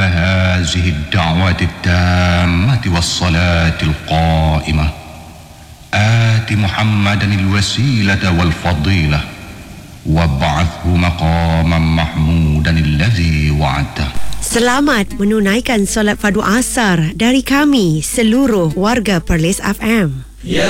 هذه الدعوة التامة والصلاة القائمة آت محمدا الوسيلة والفضيلة وابعثه مقاما محمودا الذي وعدته. Selamat menunaikan solat fardu asar dari kami seluruh warga Perlis FM. Ya